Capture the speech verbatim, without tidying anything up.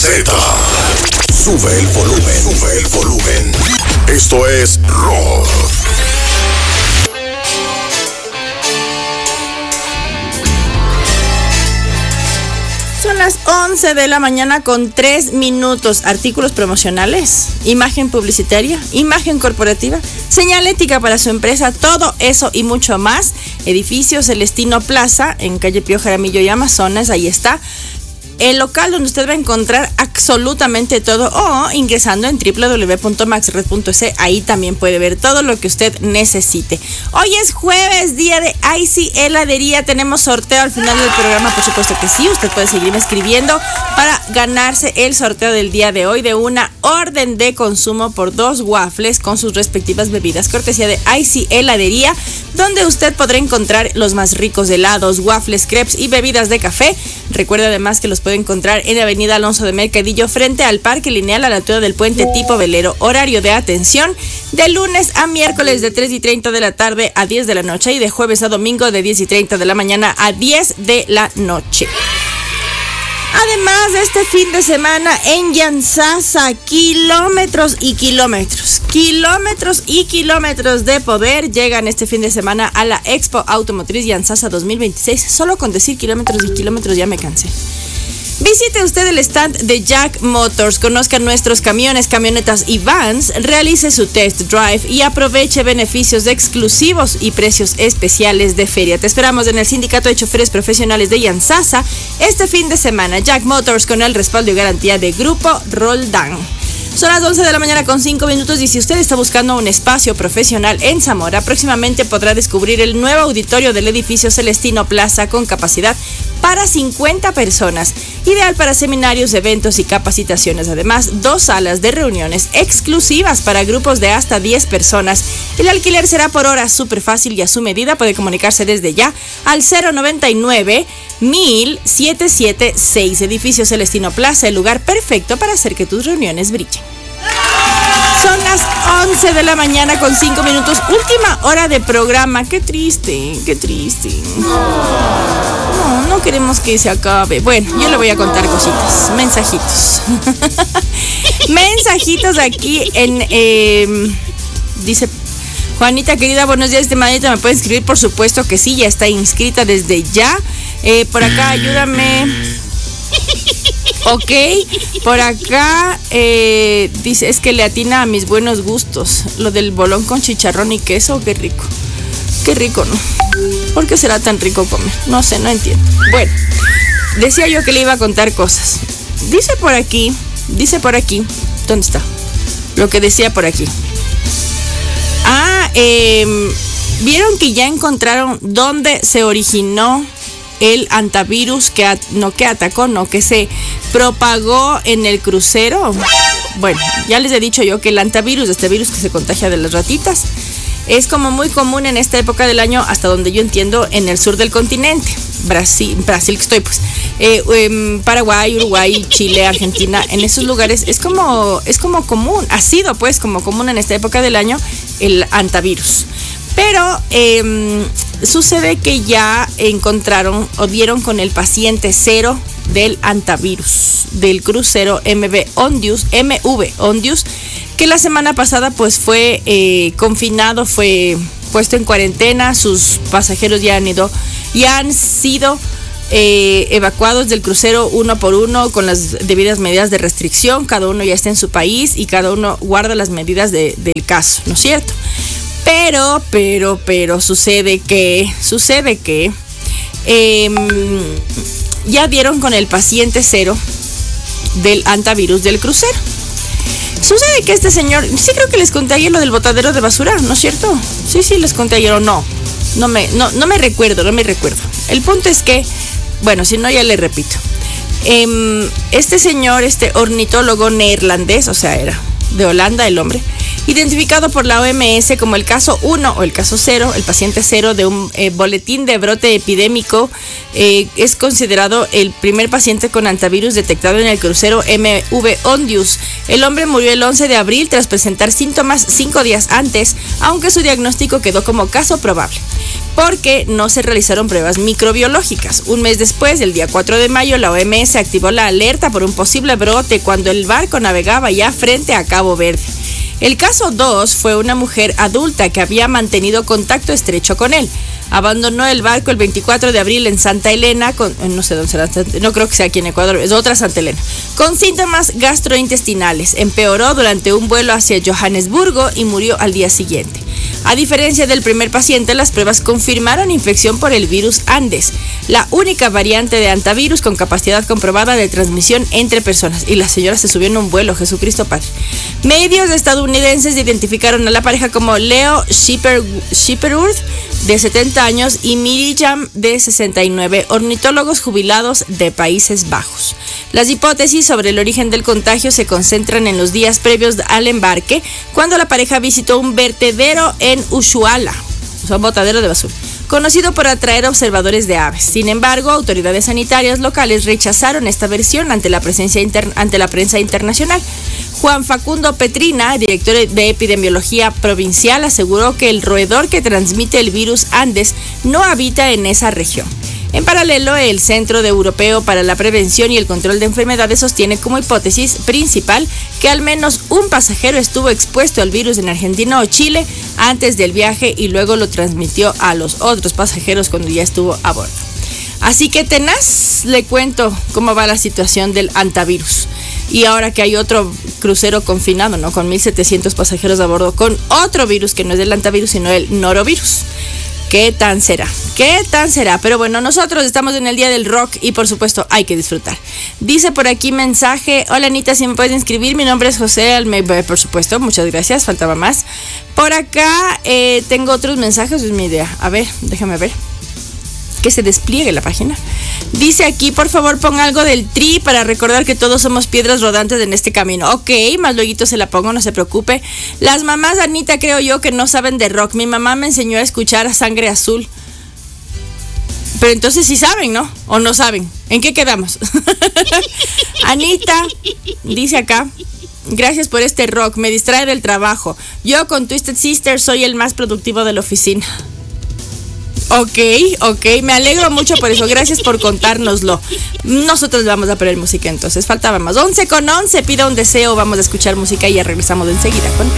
Z. Sube el volumen, sube el volumen. Esto es Rock. Son las once de la mañana con tres minutos. Artículos promocionales, imagen publicitaria, imagen corporativa, señalética para su empresa, todo eso y mucho más. Edificio Celestino Plaza, en calle Pío Jaramillo y Amazonas, ahí está. El local donde usted va a encontrar absolutamente todo, o ingresando en doble u doble u doble u punto maxred punto es, ahí también puede ver todo lo que usted necesite. Hoy es jueves, día de Icy Heladería. Tenemos sorteo al final del programa, por supuesto que sí. Usted puede seguirme escribiendo para ganarse el sorteo del día de hoy de una orden de consumo por dos waffles con sus respectivas bebidas, cortesía de Icy Heladería, donde usted podrá encontrar los más ricos helados, waffles, crepes y bebidas de café. Recuerda además que los puede encontrar en Avenida Alonso de Mercadillo, frente al Parque Lineal, a la altura del puente tipo velero. Horario de atención de lunes a miércoles de tres y treinta de la tarde a diez de la noche, y de jueves a domingo de diez y treinta de la mañana a diez de la noche. Además, este fin de semana en Yantzaza, kilómetros y kilómetros, kilómetros y kilómetros de poder llegan este fin de semana a la Expo Automotriz Yantzaza dos mil veintiséis. Solo con decir kilómetros y kilómetros ya me cansé. Visite usted el stand de Jack Motors, conozca nuestros camiones, camionetas y vans, realice su test drive y aproveche beneficios exclusivos y precios especiales de feria. Te esperamos en el Sindicato de Choferes Profesionales de Yantzaza este fin de semana. Jack Motors, con el respaldo y garantía de Grupo Roldán. Son las once de la mañana con cinco minutos, y si usted está buscando un espacio profesional en Zamora, próximamente podrá descubrir el nuevo auditorio del edificio Celestino Plaza, con capacidad para cincuenta personas, ideal para seminarios, eventos y capacitaciones. Además, dos salas de reuniones exclusivas para grupos de hasta diez personas. El alquiler será por hora, súper fácil y a su medida. Puede comunicarse desde ya al cero noventa y nueve mil setecientos setenta y seis. Edificio Celestino Plaza, el lugar perfecto para hacer que tus reuniones brillen. Son las once de la mañana con cinco minutos, última hora de programa. Qué triste, qué triste. No, no queremos que se acabe. Bueno, yo le voy a contar cositas, mensajitos. Mensajitos aquí en... Eh, dice Juanita, querida, buenos días de Madrid. ¿Me puede inscribir? Por supuesto que sí, ya está inscrita desde ya. Eh, por acá, ayúdame. Ok, por acá eh, dice, es que le atina a mis buenos gustos. Lo del bolón con chicharrón y queso, qué rico. Qué rico, ¿no? ¿Por qué será tan rico comer? No sé, no entiendo. Bueno, decía yo que le iba a contar cosas. Dice por aquí, dice por aquí, ¿dónde está? Lo que decía por aquí. Ah, eh, ¿vieron que ya encontraron dónde se originó el antivirus que at- no que atacó, no que se propagó en el crucero? Bueno, ya les he dicho yo que el antivirus, este virus que se contagia de las ratitas, es como muy común en esta época del año, hasta donde yo entiendo, en el sur del continente. Brasil, Brasil que estoy pues, eh, eh, Paraguay, Uruguay, Chile, Argentina, en esos lugares es como, es como común, ha sido pues como común en esta época del año el antivirus. Pero eh, sucede que ya encontraron o dieron con el paciente cero del antivirus del crucero M V Ondius, M V Ondius, que la semana pasada pues fue eh, confinado, fue puesto en cuarentena. Sus pasajeros ya han ido, ya han sido eh, evacuados del crucero uno por uno con las debidas medidas de restricción. Cada uno ya está en su país y cada uno guarda las medidas de, del caso, ¿no es cierto? Pero, pero, pero sucede que, sucede que eh, ya dieron con el paciente cero del antivirus del crucero. Sucede que este señor, sí creo que les conté ayer lo del botadero de basura, ¿no es cierto? Sí, sí, les conté ayer o no. No me, no, no me recuerdo, no me recuerdo. El punto es que, bueno, si no ya le repito. Eh, este señor, este ornitólogo neerlandés, o sea, era de Holanda el hombre, identificado por la O M S como el caso uno o el caso cero, el paciente cero de un eh, boletín de brote epidémico. Eh, es considerado el primer paciente con antivirus detectado en el crucero M V Ondius. El hombre murió el once de abril tras presentar síntomas cinco días antes, aunque su diagnóstico quedó como caso probable, porque no se realizaron pruebas microbiológicas. Un mes después, el día cuatro de mayo, la O M S activó la alerta por un posible brote cuando el barco navegaba ya frente a Cabo Verde. El caso dos fue una mujer adulta que había mantenido contacto estrecho con él. Abandonó el barco el veinticuatro de abril en Santa Elena, con, no sé dónde será, no creo que sea aquí en Ecuador, es otra Santa Elena, con síntomas gastrointestinales. Empeoró durante un vuelo hacia Johannesburgo y murió al día siguiente. A diferencia del primer paciente, las pruebas confirmaron infección por el virus Andes, la única variante de antivirus con capacidad comprobada de transmisión entre personas. Y la señora se subió en un vuelo, Jesucristo Padre. Medios estadounidenses identificaron a la pareja como Leo Shipperworth, de setenta años, y Miriam, de sesenta y nueve, ornitólogos jubilados de Países Bajos. Las hipótesis sobre el origen del contagio se concentran en los días previos al embarque, cuando la pareja visitó un vertedero en Ushuaia, o sea, un botadero de basura, conocido por atraer observadores de aves. Sin embargo, autoridades sanitarias locales rechazaron esta versión ante la, presencia inter- ante la prensa internacional. Juan Facundo Petrina, director de epidemiología provincial, aseguró que el roedor que transmite el virus Andes no habita en esa región. En paralelo, el Centro de Europeo para la Prevención y el Control de Enfermedades sostiene como hipótesis principal que al menos un pasajero estuvo expuesto al virus en Argentina o Chile antes del viaje y luego lo transmitió a los otros pasajeros cuando ya estuvo a bordo. Así que tenaz, le cuento cómo va la situación del antivirus. Y ahora que hay otro crucero confinado, ¿no? Con mil setecientos pasajeros a bordo, con otro virus que no es el antivirus, sino el norovirus. ¿Qué tan será? ¿Qué tan será? Pero bueno, nosotros estamos en el Día del Rock y por supuesto hay que disfrutar. Dice por aquí mensaje: hola Anita, si me puedes inscribir, mi nombre es José Almeida. Por supuesto, muchas gracias, faltaba más. Por acá eh, tengo otros mensajes, es mi idea. A ver, déjame ver. Que se despliegue la página. Dice aquí, por favor, pon algo del Tri para recordar que todos somos piedras rodantes en este camino. Ok, más luego se la pongo, no se preocupe. Las mamás, Anita, creo yo que no saben de rock. Mi mamá me enseñó a escuchar a Sangre Azul. Pero entonces sí saben, ¿no? ¿O no saben? ¿En qué quedamos? Anita, dice acá: gracias por este rock, me distrae del trabajo. Yo con Twisted Sister soy el más productivo de la oficina. Ok, ok, me alegro mucho por eso, gracias por contárnoslo. Nosotros vamos a poner música entonces, faltaba más. once con once, pida un deseo, vamos a escuchar música y ya regresamos enseguida con